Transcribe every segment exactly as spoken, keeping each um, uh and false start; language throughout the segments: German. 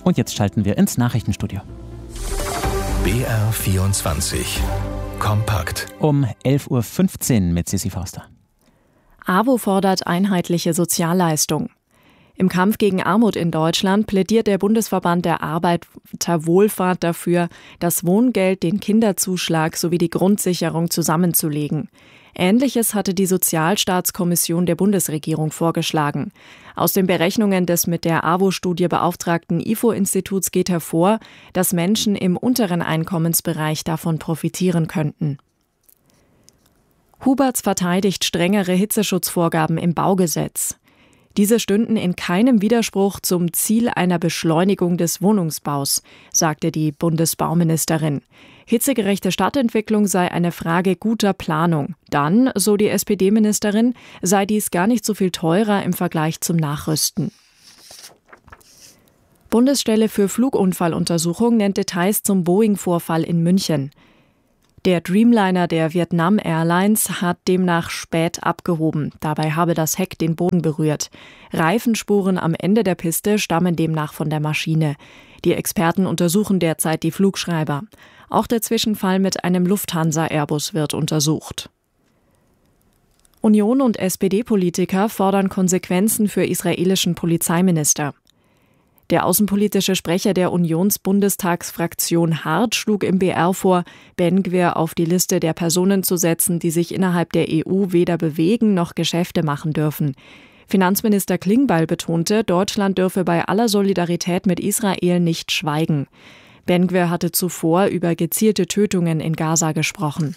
Und jetzt schalten wir ins Nachrichtenstudio. B R vierundzwanzig. Kompakt. Um elf Uhr fünfzehn mit Sissi Forster. AWO fordert einheitliche Sozialleistung. Im Kampf gegen Armut in Deutschland plädiert der Bundesverband der Arbeiterwohlfahrt dafür, das Wohngeld, den Kinderzuschlag sowie die Grundsicherung zusammenzulegen. Ähnliches hatte die Sozialstaatskommission der Bundesregierung vorgeschlagen. Aus den Berechnungen des mit der AWO-Studie beauftragten I F O-Instituts geht hervor, dass Menschen im unteren Einkommensbereich davon profitieren könnten. Huberts verteidigt strengere Hitzeschutzvorgaben im Baugesetz. Diese stünden in keinem Widerspruch zum Ziel einer Beschleunigung des Wohnungsbaus, sagte die Bundesbauministerin. Hitzegerechte Stadtentwicklung sei eine Frage guter Planung. Dann, so die S P D-Ministerin, sei dies gar nicht so viel teurer im Vergleich zum Nachrüsten. Bundesstelle für Flugunfalluntersuchung nennt Details zum Boeing-Vorfall in München. Der Dreamliner der Vietnam Airlines hat demnach spät abgehoben. Dabei habe das Heck den Boden berührt. Reifenspuren am Ende der Piste stammen demnach von der Maschine. Die Experten untersuchen derzeit die Flugschreiber. Auch der Zwischenfall mit einem Lufthansa-Airbus wird untersucht. Union und S P D-Politiker fordern Konsequenzen für israelischen Polizeiminister. Der außenpolitische Sprecher der Unionsbundestagsfraktion Hart schlug im B R vor, Ben-Gvir auf die Liste der Personen zu setzen, die sich innerhalb der E U weder bewegen noch Geschäfte machen dürfen. Finanzminister Klingbeil betonte, Deutschland dürfe bei aller Solidarität mit Israel nicht schweigen. Ben-Gvir hatte zuvor über gezielte Tötungen in Gaza gesprochen.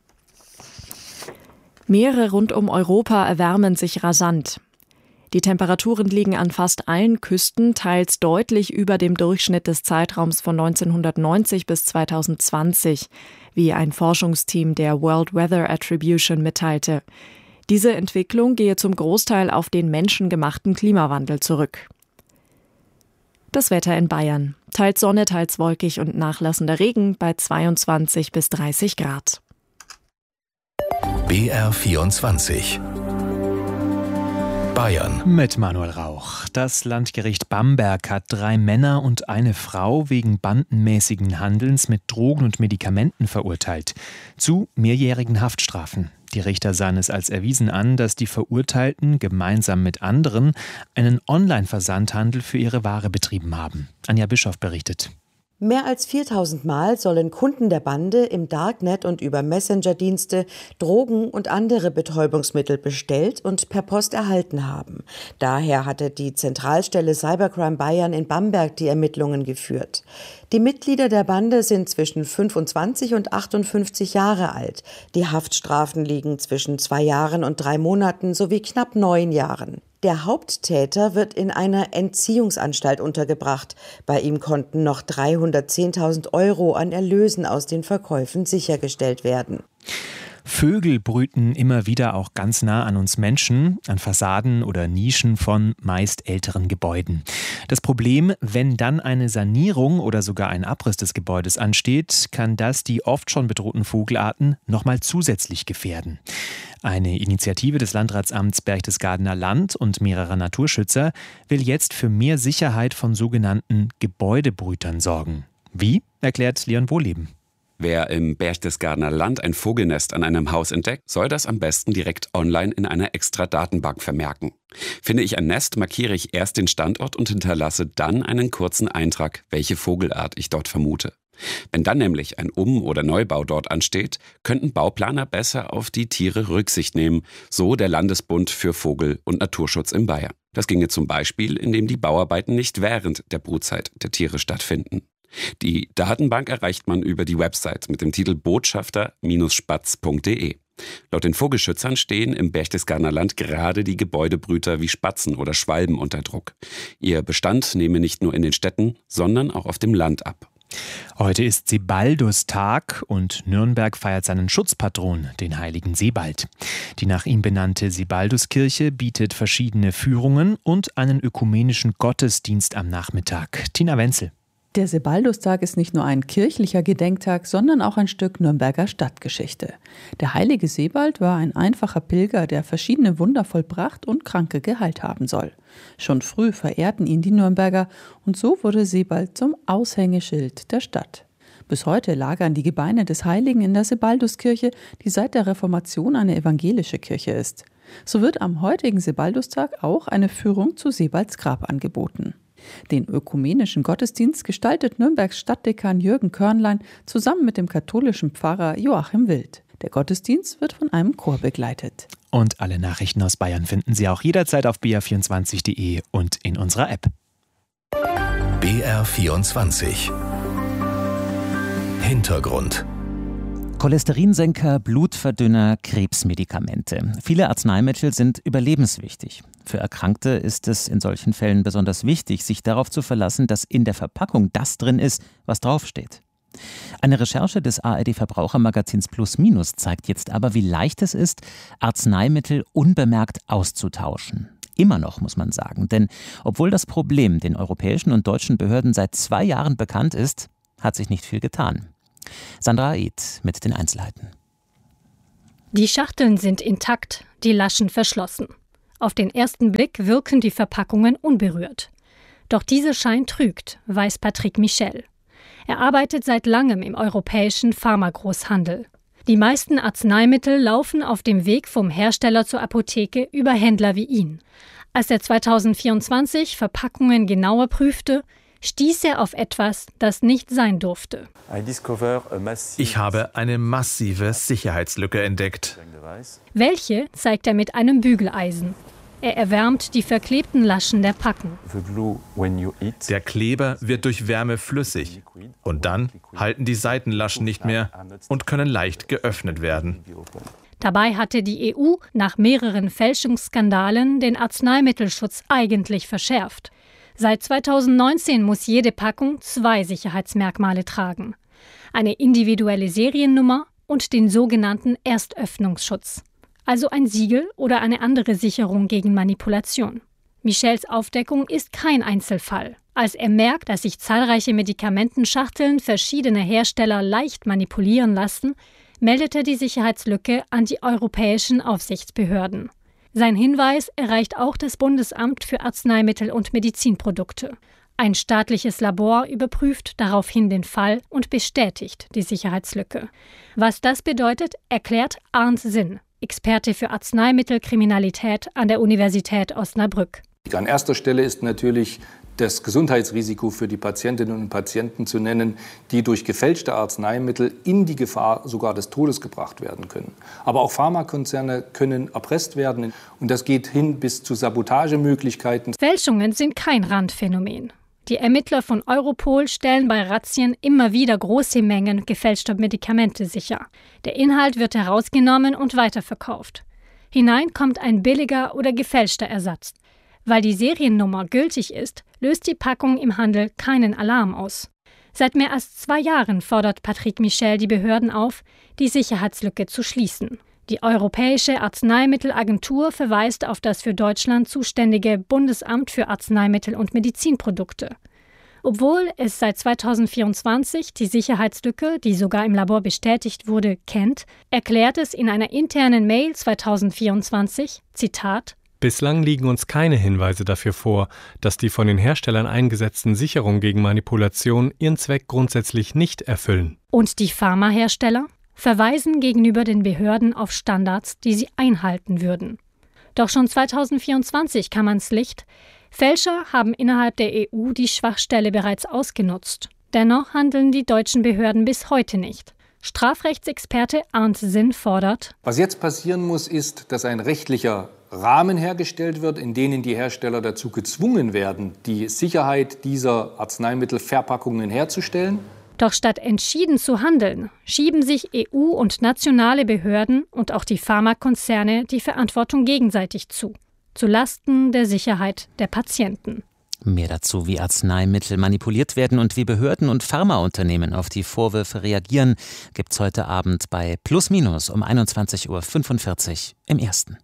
Meere rund um Europa erwärmen sich rasant. Die Temperaturen liegen an fast allen Küsten teils deutlich über dem Durchschnitt des Zeitraums von neunzehnhundertneunzig bis zweitausendzwanzig, wie ein Forschungsteam der World Weather Attribution mitteilte. Diese Entwicklung gehe zum Großteil auf den menschengemachten Klimawandel zurück. Das Wetter in Bayern. Teils Sonne, teils wolkig und nachlassender Regen bei zweiundzwanzig bis dreißig Grad. B R vierundzwanzig. Bayern. Mit Manuel Rauch. Das Landgericht Bamberg hat drei Männer und eine Frau wegen bandenmäßigen Handelns mit Drogen und Medikamenten verurteilt. Zu mehrjährigen Haftstrafen. Die Richter sahen es als erwiesen an, dass die Verurteilten gemeinsam mit anderen einen Online-Versandhandel für ihre Ware betrieben haben. Anja Bischoff berichtet. Mehr als viertausend Mal sollen Kunden der Bande im Darknet und über Messenger-Dienste Drogen und andere Betäubungsmittel bestellt und per Post erhalten haben. Daher hatte die Zentralstelle Cybercrime Bayern in Bamberg die Ermittlungen geführt. Die Mitglieder der Bande sind zwischen fünfundzwanzig und achtundfünfzig Jahre alt. Die Haftstrafen liegen zwischen zwei Jahren und drei Monaten sowie knapp neun Jahren. Der Haupttäter wird in einer Entziehungsanstalt untergebracht. Bei ihm konnten noch dreihundertzehntausend Euro an Erlösen aus den Verkäufen sichergestellt werden. Vögel brüten immer wieder auch ganz nah an uns Menschen, an Fassaden oder Nischen von meist älteren Gebäuden. Das Problem, wenn dann eine Sanierung oder sogar ein Abriss des Gebäudes ansteht, kann das die oft schon bedrohten Vogelarten nochmal zusätzlich gefährden. Eine Initiative des Landratsamts Berchtesgadener Land und mehrerer Naturschützer will jetzt für mehr Sicherheit von sogenannten Gebäudebrütern sorgen. Wie, erklärt Leon Wohleben. Wer im Berchtesgadener Land ein Vogelnest an einem Haus entdeckt, soll das am besten direkt online in einer extra Datenbank vermerken. Finde ich ein Nest, markiere ich erst den Standort und hinterlasse dann einen kurzen Eintrag, welche Vogelart ich dort vermute. Wenn dann nämlich ein Um- oder Neubau dort ansteht, könnten Bauplaner besser auf die Tiere Rücksicht nehmen, so der Landesbund für Vogel- und Naturschutz in Bayern. Das ginge zum Beispiel, indem die Bauarbeiten nicht während der Brutzeit der Tiere stattfinden. Die Datenbank erreicht man über die Website mit dem Titel botschafter Bindestrich spatz punkt de. Laut den Vogelschützern stehen im Berchtesgadener Land gerade die Gebäudebrüter wie Spatzen oder Schwalben unter Druck. Ihr Bestand nehme nicht nur in den Städten, sondern auch auf dem Land ab. Heute ist Sebaldustag und Nürnberg feiert seinen Schutzpatron, den heiligen Sebald. Die nach ihm benannte Sebalduskirche bietet verschiedene Führungen und einen ökumenischen Gottesdienst am Nachmittag. Tina Wenzel. Der Sebaldustag ist nicht nur ein kirchlicher Gedenktag, sondern auch ein Stück Nürnberger Stadtgeschichte. Der heilige Sebald war ein einfacher Pilger, der verschiedene Wunder vollbracht und Kranke geheilt haben soll. Schon früh verehrten ihn die Nürnberger und so wurde Sebald zum Aushängeschild der Stadt. Bis heute lagern die Gebeine des Heiligen in der Sebalduskirche, die seit der Reformation eine evangelische Kirche ist. So wird am heutigen Sebaldustag auch eine Führung zu Sebalds Grab angeboten. Den ökumenischen Gottesdienst gestaltet Nürnbergs Stadtdekan Jürgen Körnlein zusammen mit dem katholischen Pfarrer Joachim Wild. Der Gottesdienst wird von einem Chor begleitet. Und alle Nachrichten aus Bayern finden Sie auch jederzeit auf b r vierundzwanzig punkt de und in unserer App. B R vierundzwanzig Hintergrund. Cholesterinsenker, Blutverdünner, Krebsmedikamente. Viele Arzneimittel sind überlebenswichtig. Für Erkrankte ist es in solchen Fällen besonders wichtig, sich darauf zu verlassen, dass in der Verpackung das drin ist, was draufsteht. Eine Recherche des A R D-Verbrauchermagazins Plus Minus zeigt jetzt aber, wie leicht es ist, Arzneimittel unbemerkt auszutauschen. Immer noch, muss man sagen, denn obwohl das Problem den europäischen und deutschen Behörden seit zwei Jahren bekannt ist, hat sich nicht viel getan. Sandra Aid mit den Einzelheiten. Die Schachteln sind intakt, die Laschen verschlossen. Auf den ersten Blick wirken die Verpackungen unberührt. Doch dieser Schein trügt, weiß Patrick Michel. Er arbeitet seit langem im europäischen Pharmagroßhandel. Die meisten Arzneimittel laufen auf dem Weg vom Hersteller zur Apotheke über Händler wie ihn. Als er zweitausendvierundzwanzig Verpackungen genauer prüfte, stieß er auf etwas, das nicht sein durfte. Ich habe eine massive Sicherheitslücke entdeckt. Welche zeigt er mit einem Bügeleisen. Er erwärmt die verklebten Laschen der Packen. Der Kleber wird durch Wärme flüssig und dann halten die Seitenlaschen nicht mehr und können leicht geöffnet werden. Dabei hatte die E U nach mehreren Fälschungsskandalen den Arzneimittelschutz eigentlich verschärft. Seit zweitausendneunzehn muss jede Packung zwei Sicherheitsmerkmale tragen. Eine individuelle Seriennummer und den sogenannten Erstöffnungsschutz. Also ein Siegel oder eine andere Sicherung gegen Manipulation. Michels Aufdeckung ist kein Einzelfall. Als er merkt, dass sich zahlreiche Medikamentenschachteln verschiedener Hersteller leicht manipulieren lassen, meldet er die Sicherheitslücke an die europäischen Aufsichtsbehörden. Sein Hinweis erreicht auch das Bundesamt für Arzneimittel und Medizinprodukte. Ein staatliches Labor überprüft daraufhin den Fall und bestätigt die Sicherheitslücke. Was das bedeutet, erklärt Arndt Sinn, Experte für Arzneimittelkriminalität an der Universität Osnabrück. An erster Stelle ist natürlich das Gesundheitsrisiko für die Patientinnen und Patienten zu nennen, die durch gefälschte Arzneimittel in die Gefahr sogar des Todes gebracht werden können. Aber auch Pharmakonzerne können erpresst werden und das geht hin bis zu Sabotagemöglichkeiten. Fälschungen sind kein Randphänomen. Die Ermittler von Europol stellen bei Razzien immer wieder große Mengen gefälschter Medikamente sicher. Der Inhalt wird herausgenommen und weiterverkauft. Hinein kommt ein billiger oder gefälschter Ersatz. Weil die Seriennummer gültig ist, löst die Packung im Handel keinen Alarm aus. Seit mehr als zwei Jahren fordert Patrick Michel die Behörden auf, die Sicherheitslücke zu schließen. Die Europäische Arzneimittelagentur verweist auf das für Deutschland zuständige Bundesamt für Arzneimittel und Medizinprodukte. Obwohl es seit zweitausendvierundzwanzig die Sicherheitslücke, die sogar im Labor bestätigt wurde, kennt, erklärt es in einer internen Mail zweitausendvierundzwanzig, Zitat, Bislang liegen uns keine Hinweise dafür vor, dass die von den Herstellern eingesetzten Sicherungen gegen Manipulation ihren Zweck grundsätzlich nicht erfüllen. Und die Pharmahersteller verweisen gegenüber den Behörden auf Standards, die sie einhalten würden. Doch schon zweitausendvierundzwanzig kam ans Licht, Fälscher haben innerhalb der E U die Schwachstelle bereits ausgenutzt. Dennoch handeln die deutschen Behörden bis heute nicht. Strafrechtsexperte Arndt Sinn fordert: Was jetzt passieren muss, ist, dass ein rechtlicher Rahmen hergestellt wird, in denen die Hersteller dazu gezwungen werden, die Sicherheit dieser Arzneimittelverpackungen herzustellen. Doch statt entschieden zu handeln, schieben sich E U- und nationale Behörden und auch die Pharmakonzerne die Verantwortung gegenseitig zu, zu Lasten der Sicherheit der Patienten. Mehr dazu, wie Arzneimittel manipuliert werden und wie Behörden und Pharmaunternehmen auf die Vorwürfe reagieren, gibt's heute Abend bei Plus Minus um einundzwanzig Uhr fünfundvierzig im Ersten.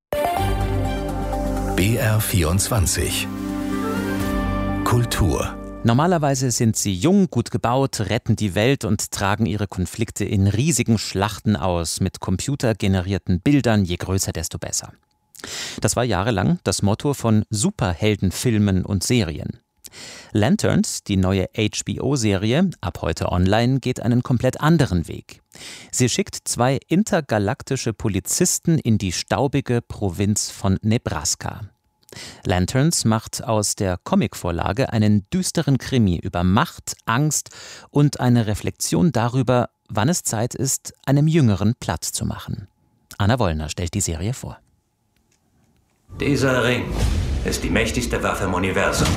B R vierundzwanzig Kultur. Normalerweise sind sie jung, gut gebaut, retten die Welt und tragen ihre Konflikte in riesigen Schlachten aus, mit computergenerierten Bildern, je größer, desto besser. Das war jahrelang das Motto von Superheldenfilmen und Serien. Lanterns, die neue H B O-Serie, ab heute online, geht einen komplett anderen Weg. Sie schickt zwei intergalaktische Polizisten in die staubige Provinz von Nebraska. Lanterns macht aus der Comicvorlage einen düsteren Krimi über Macht, Angst und eine Reflexion darüber, wann es Zeit ist, einem Jüngeren Platz zu machen. Anna Wollner stellt die Serie vor. Dieser Ring ist die mächtigste Waffe im Universum.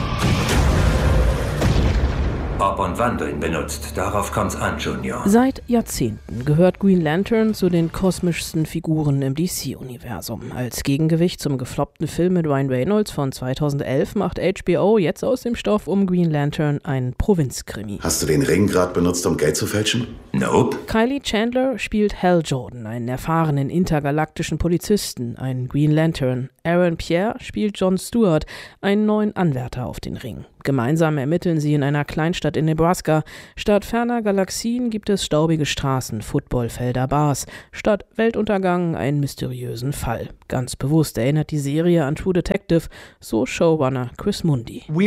Ob und wann du ihn benutzt, darauf kommt's an, Junior. Seit Jahrzehnten gehört Green Lantern zu den kosmischsten Figuren im D C-Universum. Als Gegengewicht zum gefloppten Film mit Ryan Reynolds von zweitausendelf macht H B O jetzt aus dem Stoff um Green Lantern einen Provinzkrimi. Hast du den Ring gerade benutzt, um Geld zu fälschen? Nope. Kylie Chandler spielt Hal Jordan, einen erfahrenen intergalaktischen Polizisten, einen Green Lantern. Aaron Pierre spielt Jon Stewart, einen neuen Anwärter auf den Ring. Gemeinsam ermitteln sie in einer Kleinstadt in Nebraska. Statt ferner Galaxien gibt es staubige Straßen, Footballfelder, Bars. Statt Weltuntergang einen mysteriösen Fall. Ganz bewusst erinnert die Serie an True Detective, so Showrunner Chris Mundi. Wir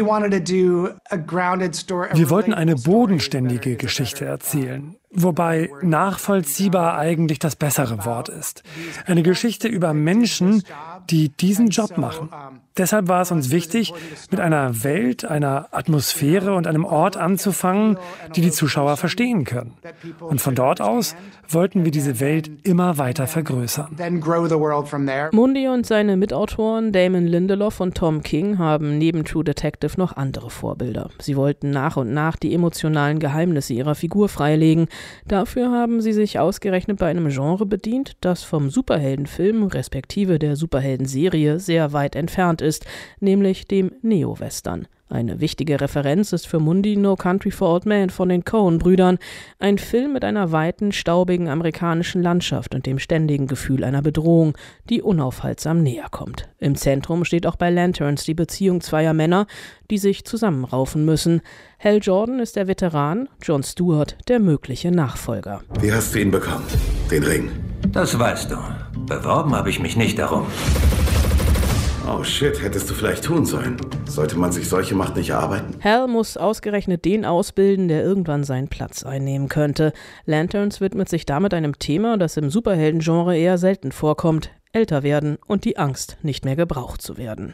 wollten eine bodenständige Geschichte erzählen, wobei nachvollziehbar eigentlich das bessere Wort ist. Eine Geschichte über Menschen, die diesen Job machen. Deshalb war es uns wichtig, mit einer Welt, einer Atmosphäre und einem Ort anzufangen, die die Zuschauer verstehen können. Und von dort aus wollten wir diese Welt immer weiter vergrößern. Mundi und seine Mitautoren Damon Lindelof und Tom King haben neben True Detective noch andere Vorbilder. Sie wollten nach und nach die emotionalen Geheimnisse ihrer Figur freilegen. Dafür haben sie sich ausgerechnet bei einem Genre bedient, das vom Superheldenfilm respektive der Superheldenserie sehr weit entfernt ist, nämlich dem Neo-Western. Eine wichtige Referenz ist für Mundi No Country for Old Men von den Coen-Brüdern, ein Film mit einer weiten, staubigen amerikanischen Landschaft und dem ständigen Gefühl einer Bedrohung, die unaufhaltsam näher kommt. Im Zentrum steht auch bei Lanterns die Beziehung zweier Männer, die sich zusammenraufen müssen. Hal Jordan ist der Veteran, Jon Stewart der mögliche Nachfolger. Wie hast du ihn bekommen, den Ring? Das weißt du. Beworben habe ich mich nicht darum. Oh shit, hättest du vielleicht tun sollen. Sollte man sich solche Macht nicht erarbeiten? Hal muss ausgerechnet den ausbilden, der irgendwann seinen Platz einnehmen könnte. Lanterns widmet sich damit einem Thema, das im Superheldengenre eher selten vorkommt: älter werden und die Angst, nicht mehr gebraucht zu werden.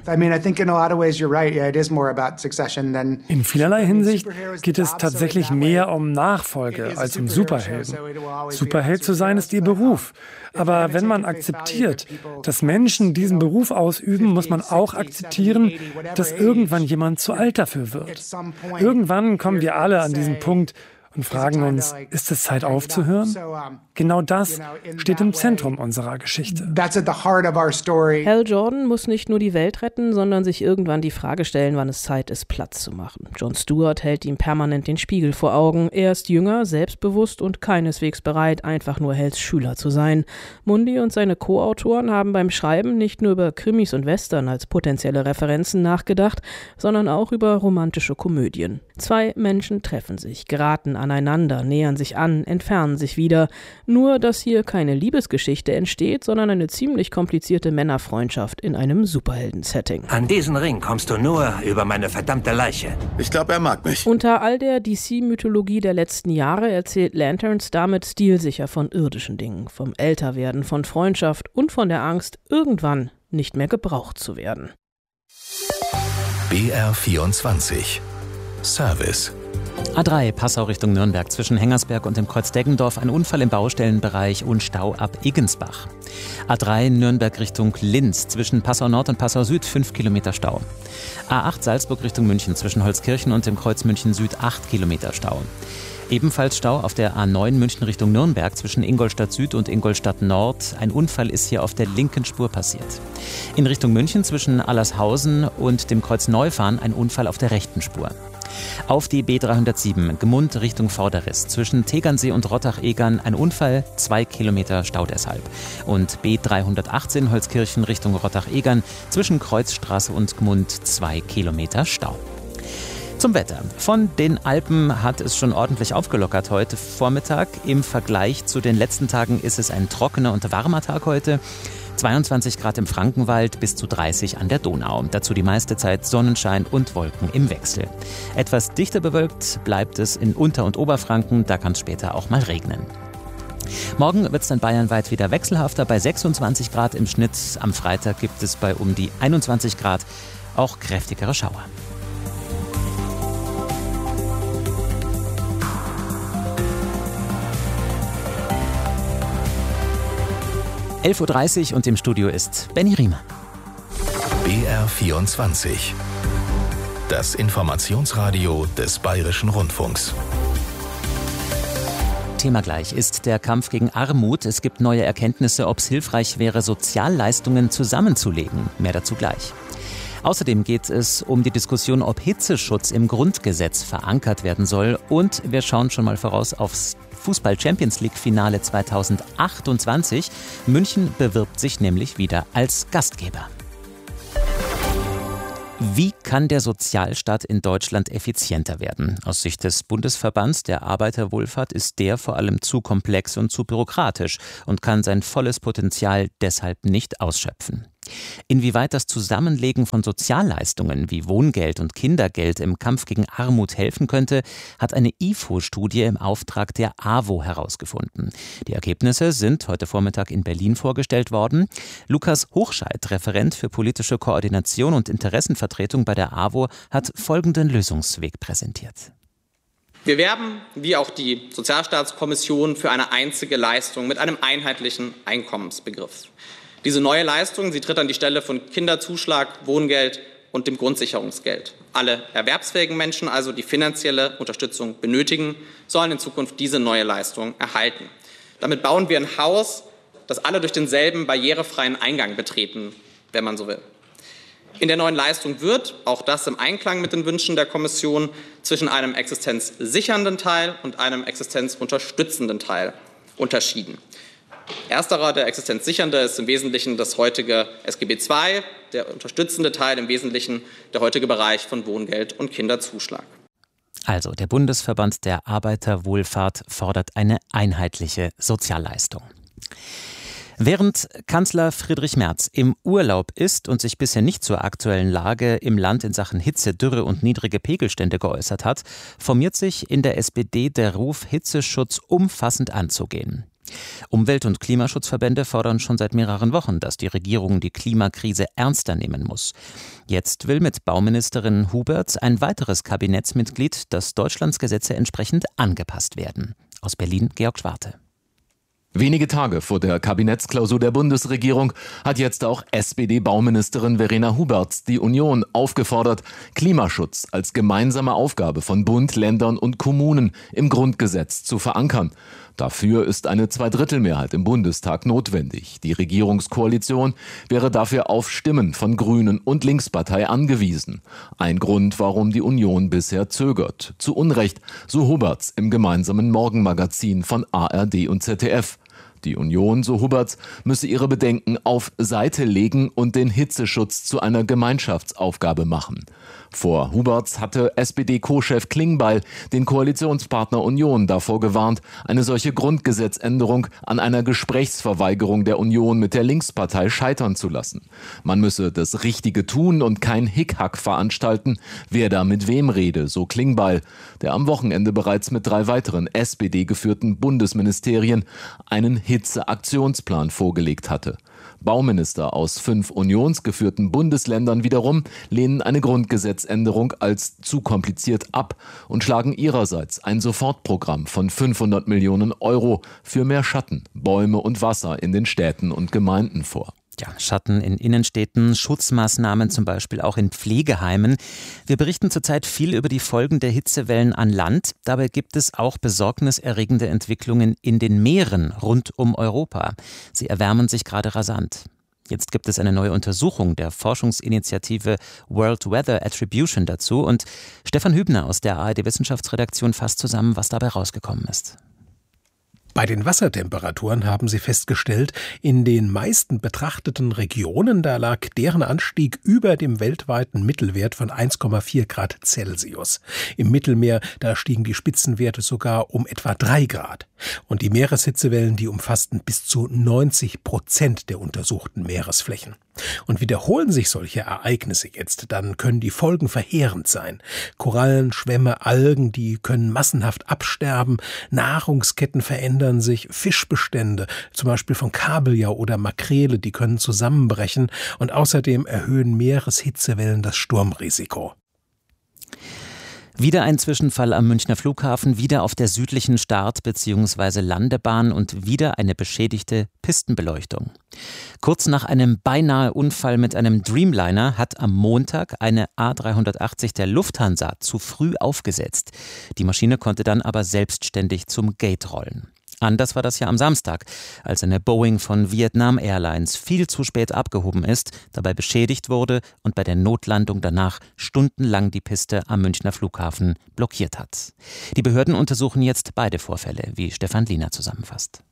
In vielerlei Hinsicht geht es tatsächlich mehr um Nachfolge als um Superhelden. Superheld zu sein ist ihr Beruf. Aber wenn man akzeptiert, dass Menschen diesen Beruf ausüben, muss man auch akzeptieren, dass irgendwann jemand zu alt dafür wird. Irgendwann kommen wir alle an diesen Punkt und fragen uns, ist es Zeit aufzuhören? Genau das steht im Zentrum unserer Geschichte. Hal Jordan muss nicht nur die Welt retten, sondern sich irgendwann die Frage stellen, wann es Zeit ist, Platz zu machen. Jon Stewart hält ihm permanent den Spiegel vor Augen. Er ist jünger, selbstbewusst und keineswegs bereit, einfach nur Hals Schüler zu sein. Mundi und seine Co-Autoren haben beim Schreiben nicht nur über Krimis und Western als potenzielle Referenzen nachgedacht, sondern auch über romantische Komödien. Zwei Menschen treffen sich, geraten aneinander, nähern sich an, entfernen sich wieder. Nur, dass hier keine Liebesgeschichte entsteht, sondern eine ziemlich komplizierte Männerfreundschaft in einem Superhelden-Setting. An diesen Ring kommst du nur über meine verdammte Leiche. Ich glaube, er mag mich. Unter all der D C-Mythologie der letzten Jahre erzählt Lanterns damit stilsicher von irdischen Dingen, vom Älterwerden, von Freundschaft und von der Angst, irgendwann nicht mehr gebraucht zu werden. B R vierundzwanzig Service. A drei, Passau Richtung Nürnberg, zwischen Hengersberg und dem Kreuz Deggendorf, ein Unfall im Baustellenbereich und Stau ab Iggensbach. A drei, Nürnberg Richtung Linz, zwischen Passau Nord und Passau Süd, fünf Kilometer Stau. A acht, Salzburg Richtung München, zwischen Holzkirchen und dem Kreuz München Süd, acht Kilometer Stau. Ebenfalls Stau auf der A neun München Richtung Nürnberg, zwischen Ingolstadt Süd und Ingolstadt Nord. Ein Unfall ist hier auf der linken Spur passiert. In Richtung München, zwischen Allershausen und dem Kreuz Neufahren, ein Unfall auf der rechten Spur. Auf die B dreihundertsieben, Gmund Richtung Vorderriss, zwischen Tegernsee und Rottach-Egern ein Unfall, zwei Kilometer Stau deshalb. Und B dreihundertachtzehn, Holzkirchen Richtung Rottach-Egern, zwischen Kreuzstraße und Gmund zwei Kilometer Stau. Zum Wetter. Von den Alpen hat es schon ordentlich aufgelockert heute Vormittag. Im Vergleich zu den letzten Tagen ist es ein trockener und warmer Tag heute. zweiundzwanzig Grad im Frankenwald, bis zu dreißig an der Donau. Dazu die meiste Zeit Sonnenschein und Wolken im Wechsel. Etwas dichter bewölkt bleibt es in Unter- und Oberfranken, da kann es später auch mal regnen. Morgen wird es dann bayernweit wieder wechselhafter, bei sechsundzwanzig Grad im Schnitt. Am Freitag gibt es bei um die einundzwanzig Grad auch kräftigere Schauer. elf Uhr dreißig und im Studio ist Benny Riemer. B R vierundzwanzig. Das Informationsradio des Bayerischen Rundfunks. Thema gleich ist der Kampf gegen Armut. Es gibt neue Erkenntnisse, ob es hilfreich wäre, Sozialleistungen zusammenzulegen. Mehr dazu gleich. Außerdem geht es um die Diskussion, ob Hitzeschutz im Grundgesetz verankert werden soll. Und wir schauen schon mal voraus aufs Fußball-Champions-League-Finale zweitausendachtundzwanzig. München bewirbt sich nämlich wieder als Gastgeber. Wie kann der Sozialstaat in Deutschland effizienter werden? Aus Sicht des Bundesverbands der Arbeiterwohlfahrt ist der vor allem zu komplex und zu bürokratisch und kann sein volles Potenzial deshalb nicht ausschöpfen. Inwieweit das Zusammenlegen von Sozialleistungen wie Wohngeld und Kindergeld im Kampf gegen Armut helfen könnte, hat eine I F O-Studie im Auftrag der A W O herausgefunden. Die Ergebnisse sind heute Vormittag in Berlin vorgestellt worden. Lukas Hochscheid, Referent für politische Koordination und Interessenvertretung bei der A W O, hat folgenden Lösungsweg präsentiert. Wir werben, wie auch die Sozialstaatskommission, für eine einzige Leistung mit einem einheitlichen Einkommensbegriff. Diese neue Leistung, sie tritt an die Stelle von Kinderzuschlag, Wohngeld und dem Grundsicherungsgeld. Alle erwerbsfähigen Menschen, also die finanzielle Unterstützung benötigen, sollen in Zukunft diese neue Leistung erhalten. Damit bauen wir ein Haus, das alle durch denselben barrierefreien Eingang betreten, wenn man so will. In der neuen Leistung wird, auch das im Einklang mit den Wünschen der Kommission, zwischen einem existenzsichernden Teil und einem existenzunterstützenden Teil unterschieden. Ersterer, der existenzsichernde, ist im Wesentlichen das heutige S G B zwei, der unterstützende Teil im Wesentlichen der heutige Bereich von Wohngeld und Kinderzuschlag. Also der Bundesverband der Arbeiterwohlfahrt fordert eine einheitliche Sozialleistung. Während Kanzler Friedrich Merz im Urlaub ist und sich bisher nicht zur aktuellen Lage im Land in Sachen Hitze, Dürre und niedrige Pegelstände geäußert hat, formiert sich in der S P D der Ruf, Hitzeschutz umfassend anzugehen. Umwelt- und Klimaschutzverbände fordern schon seit mehreren Wochen, dass die Regierung die Klimakrise ernster nehmen muss. Jetzt will mit Bauministerin Huberts ein weiteres Kabinettsmitglied, dass Deutschlands Gesetze entsprechend angepasst werden. Aus Berlin Georg Schwarte. Wenige Tage vor der Kabinettsklausur der Bundesregierung hat jetzt auch S P D-Bauministerin Verena Huberts die Union aufgefordert, Klimaschutz als gemeinsame Aufgabe von Bund, Ländern und Kommunen im Grundgesetz zu verankern. Dafür ist eine Zweidrittelmehrheit im Bundestag notwendig. Die Regierungskoalition wäre dafür auf Stimmen von Grünen und Linkspartei angewiesen. Ein Grund, warum die Union bisher zögert. Zu Unrecht, so Huberts im gemeinsamen Morgenmagazin von A R D und Z D F. Die Union, so Huberts, müsse ihre Bedenken auf Seite legen und den Hitzeschutz zu einer Gemeinschaftsaufgabe machen. Vor Huberts hatte S P D-Co-Chef Klingbeil den Koalitionspartner Union davor gewarnt, eine solche Grundgesetzänderung an einer Gesprächsverweigerung der Union mit der Linkspartei scheitern zu lassen. Man müsse das Richtige tun und kein Hickhack veranstalten, wer da mit wem rede, so Klingbeil, der am Wochenende bereits mit drei weiteren S P D-geführten Bundesministerien einen Hitzeaktionsplan vorgelegt hatte. Bauminister aus fünf unionsgeführten Bundesländern wiederum lehnen eine Grundgesetzänderung als zu kompliziert ab und schlagen ihrerseits ein Sofortprogramm von fünfhundert Millionen Euro für mehr Schatten, Bäume und Wasser in den Städten und Gemeinden vor. Ja, Schatten in Innenstädten, Schutzmaßnahmen zum Beispiel auch in Pflegeheimen. Wir berichten zurzeit viel über die Folgen der Hitzewellen an Land. Dabei gibt es auch besorgniserregende Entwicklungen in den Meeren rund um Europa. Sie erwärmen sich gerade rasant. Jetzt gibt es eine neue Untersuchung der Forschungsinitiative World Weather Attribution dazu. Und Stefan Hübner aus der A R D-Wissenschaftsredaktion fasst zusammen, was dabei rausgekommen ist. Bei den Wassertemperaturen haben sie festgestellt, in den meisten betrachteten Regionen, da lag deren Anstieg über dem weltweiten Mittelwert von eins Komma vier Grad Celsius. Im Mittelmeer, da stiegen die Spitzenwerte sogar um etwa drei Grad. Und die Meereshitzewellen, die umfassten bis zu neunzig Prozent der untersuchten Meeresflächen. Und wiederholen sich solche Ereignisse jetzt, dann können die Folgen verheerend sein. Korallen, Schwämme, Algen, die können massenhaft absterben, Nahrungsketten verändern sich, Fischbestände, zum Beispiel von Kabeljau oder Makrele, die können zusammenbrechen und außerdem erhöhen Meereshitzewellen das Sturmrisiko. Wieder ein Zwischenfall am Münchner Flughafen, wieder auf der südlichen Start- bzw. Landebahn und wieder eine beschädigte Pistenbeleuchtung. Kurz nach einem beinahe Unfall mit einem Dreamliner hat am Montag eine A dreihundertachtzig der Lufthansa zu früh aufgesetzt. Die Maschine konnte dann aber selbstständig zum Gate rollen. Anders war das ja am Samstag, als eine Boeing von Vietnam Airlines viel zu spät abgehoben ist, dabei beschädigt wurde und bei der Notlandung danach stundenlang die Piste am Münchner Flughafen blockiert hat. Die Behörden untersuchen jetzt beide Vorfälle, wie Stefan Liener zusammenfasst.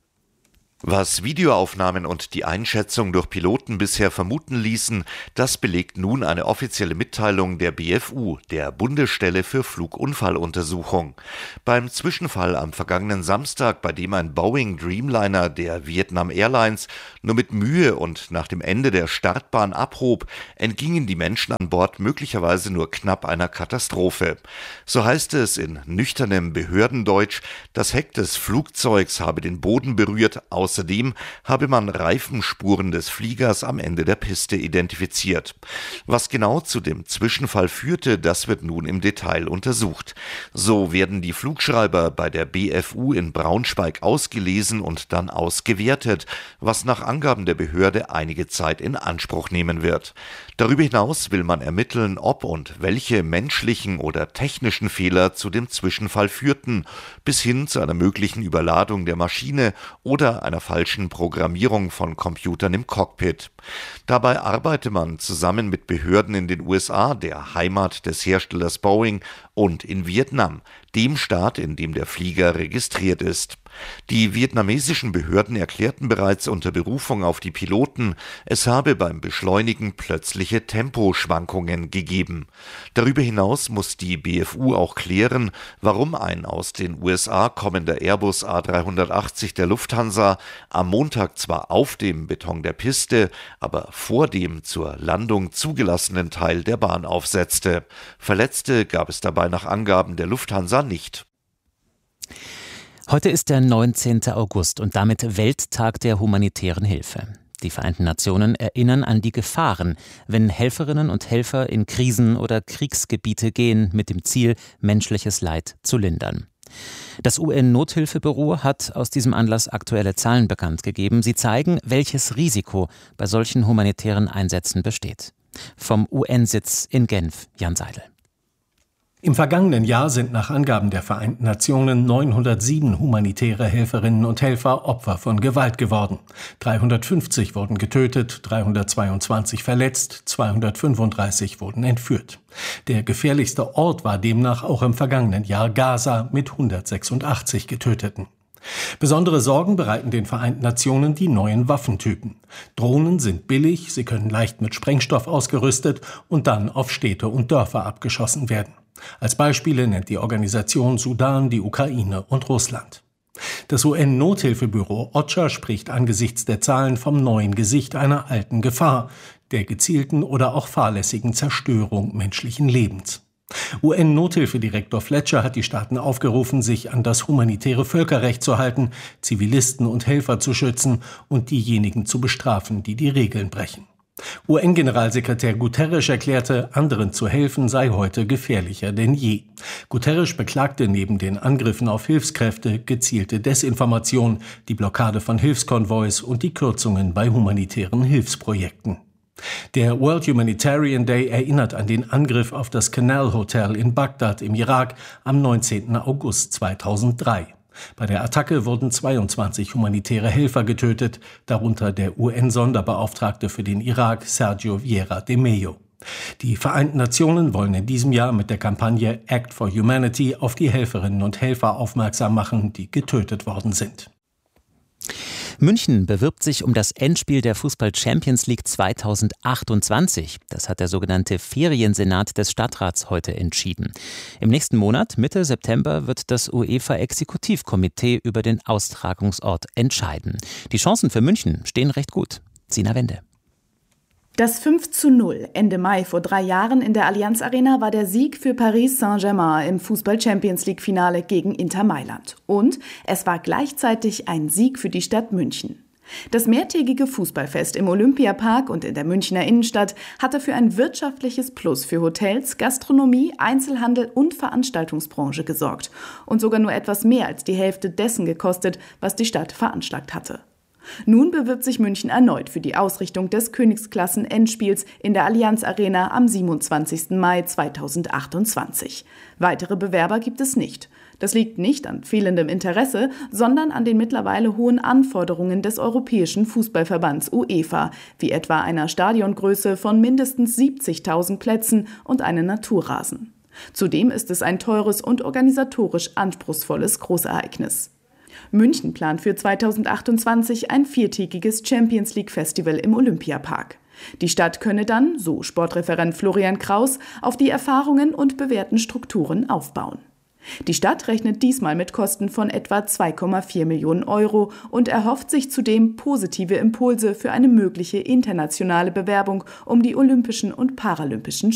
Was Videoaufnahmen und die Einschätzung durch Piloten bisher vermuten ließen, das belegt nun eine offizielle Mitteilung der B F U, der Bundesstelle für Flugunfalluntersuchung. Beim Zwischenfall am vergangenen Samstag, bei dem ein Boeing Dreamliner der Vietnam Airlines nur mit Mühe und nach dem Ende der Startbahn abhob, entgingen die Menschen an Bord möglicherweise nur knapp einer Katastrophe. So heißt es in nüchternem Behördendeutsch, das Heck des Flugzeugs habe den Boden berührt. Außerdem habe man Reifenspuren des Fliegers am Ende der Piste identifiziert. Was genau zu dem Zwischenfall führte, das wird nun im Detail untersucht. So werden die Flugschreiber bei der B F U in Braunschweig ausgelesen und dann ausgewertet, was nach Angaben der Behörde einige Zeit in Anspruch nehmen wird. Darüber hinaus will man ermitteln, ob und welche menschlichen oder technischen Fehler zu dem Zwischenfall führten, bis hin zu einer möglichen Überladung der Maschine oder einer falschen Programmierung von Computern im Cockpit. Dabei arbeite man zusammen mit Behörden in den U S A, der Heimat des Herstellers Boeing, und in Vietnam, dem Staat, in dem der Flieger registriert ist. Die vietnamesischen Behörden erklärten bereits unter Berufung auf die Piloten, es habe beim Beschleunigen plötzliche Temposchwankungen gegeben. Darüber hinaus muss die B F U auch klären, warum ein aus den U S A kommender Airbus A dreihundertachtzig der Lufthansa am Montag zwar auf dem Beton der Piste, aber vor dem zur Landung zugelassenen Teil der Bahn aufsetzte. Verletzte gab es dabei nach Angaben der Lufthansa nicht. Heute ist der neunzehnte August und damit Welttag der humanitären Hilfe. Die Vereinten Nationen erinnern an die Gefahren, wenn Helferinnen und Helfer in Krisen- oder Kriegsgebiete gehen, mit dem Ziel, menschliches Leid zu lindern. Das U N-Nothilfebüro hat aus diesem Anlass aktuelle Zahlen bekannt gegeben. Sie zeigen, welches Risiko bei solchen humanitären Einsätzen besteht. Vom U N-Sitz in Genf, Jan Seidel. Im vergangenen Jahr sind nach Angaben der Vereinten Nationen neunhundertsieben humanitäre Helferinnen und Helfer Opfer von Gewalt geworden. dreihundertfünfzig wurden getötet, dreihundertzweiundzwanzig verletzt, zweihundertfünfunddreißig wurden entführt. Der gefährlichste Ort war demnach auch im vergangenen Jahr Gaza mit hundertsechsundachtzig Getöteten. Besondere Sorgen bereiten den Vereinten Nationen die neuen Waffentypen. Drohnen sind billig, sie können leicht mit Sprengstoff ausgerüstet und dann auf Städte und Dörfer abgeschossen werden. Als Beispiele nennt die Organisation Sudan, die Ukraine und Russland. Das U N-Nothilfebüro OCHA spricht angesichts der Zahlen vom neuen Gesicht einer alten Gefahr, der gezielten oder auch fahrlässigen Zerstörung menschlichen Lebens. U N-Nothilfedirektor Fletcher hat die Staaten aufgerufen, sich an das humanitäre Völkerrecht zu halten, Zivilisten und Helfer zu schützen und diejenigen zu bestrafen, die die Regeln brechen. U N-Generalsekretär Guterres erklärte, anderen zu helfen sei heute gefährlicher denn je. Guterres beklagte neben den Angriffen auf Hilfskräfte gezielte Desinformation, die Blockade von Hilfskonvois und die Kürzungen bei humanitären Hilfsprojekten. Der World Humanitarian Day erinnert an den Angriff auf das Canal Hotel in Bagdad im Irak am neunzehnten August zweitausenddrei. Bei der Attacke wurden zweiundzwanzig humanitäre Helfer getötet, darunter der U N-Sonderbeauftragte für den Irak, Sergio Vieira de Mello. Die Vereinten Nationen wollen in diesem Jahr mit der Kampagne Act for Humanity auf die Helferinnen und Helfer aufmerksam machen, die getötet worden sind. München bewirbt sich um das Endspiel der Fußball-Champions League zweitausendachtundzwanzig. Das hat der sogenannte Feriensenat des Stadtrats heute entschieden. Im nächsten Monat, Mitte September, wird das UEFA-Exekutivkomitee über den Austragungsort entscheiden. Die Chancen für München stehen recht gut. Sina Wende. Das fünf zu null Ende Mai vor drei Jahren in der Allianz Arena war der Sieg für Paris Saint-Germain im Fußball-Champions-League-Finale gegen Inter Mailand. Und es war gleichzeitig ein Sieg für die Stadt München. Das mehrtägige Fußballfest im Olympiapark und in der Münchner Innenstadt hatte für ein wirtschaftliches Plus für Hotels, Gastronomie, Einzelhandel und Veranstaltungsbranche gesorgt. Und sogar nur etwas mehr als die Hälfte dessen gekostet, was die Stadt veranschlagt hatte. Nun bewirbt sich München erneut für die Ausrichtung des Königsklassen-Endspiels in der Allianz Arena am siebenundzwanzigsten Mai zweitausendachtundzwanzig. Weitere Bewerber gibt es nicht. Das liegt nicht an fehlendem Interesse, sondern an den mittlerweile hohen Anforderungen des Europäischen Fußballverbands UEFA, wie etwa einer Stadiongröße von mindestens siebzigtausend Plätzen und einem Naturrasen. Zudem ist es ein teures und organisatorisch anspruchsvolles Großereignis. München plant für zweitausendachtundzwanzig ein viertägiges Champions-League-Festival im Olympiapark. Die Stadt könne dann, so Sportreferent Florian Kraus, auf die Erfahrungen und bewährten Strukturen aufbauen. Die Stadt rechnet diesmal mit Kosten von etwa zwei Komma vier Millionen Euro und erhofft sich zudem positive Impulse für eine mögliche internationale Bewerbung um die Olympischen und Paralympischen